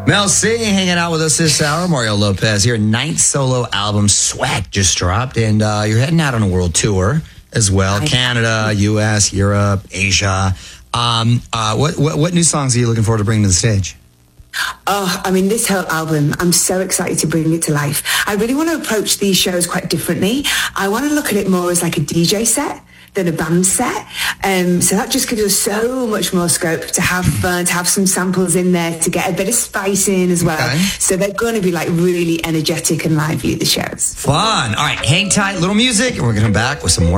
Mel C hanging out with us this hour. Mario Lopez, your ninth solo album, Sweat, just dropped. And you're heading out on a world tour as well. Canada, U.S., Europe, Asia. What new songs are you looking forward to bringing to the stage? Oh, I mean, this whole album, I'm so excited to bring it to life. I really want to approach these shows quite differently. I want to look at it more as like a DJ set than a band set. So that just gives us so much more scope to have fun, to have some samples in there, to get a bit of spice in as well. Okay. So they're going to be like really energetic and lively, the shows. Fun. All right, hang tight, little music, and we're going to come back with some more.